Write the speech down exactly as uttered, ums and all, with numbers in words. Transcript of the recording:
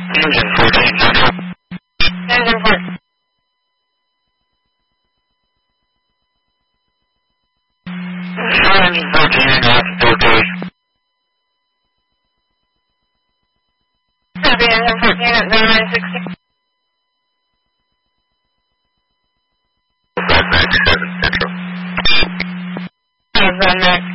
Engine fourteen Central. Engine fourteen. Engine fourteen, off okay. Copy, engine fourteen at zero nine sixty. five ninety-seven Central. Five nine.